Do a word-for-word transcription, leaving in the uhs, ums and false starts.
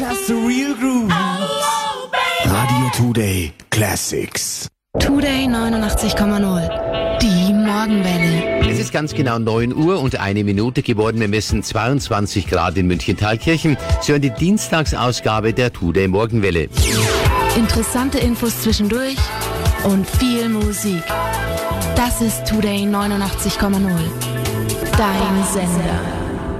Just the real groove. Radio Today Classics. Today neunundachtzig Komma null. Die Morgenwelle. Es ist ganz genau neun Uhr und eine Minute geworden. Wir messen zweiundzwanzig Grad in München-Thalkirchen. Sie hören die Dienstagsausgabe der Today Morgenwelle. Interessante Infos zwischendurch und viel Musik. Das ist Today neunundachtzig Komma null. Dein Sender.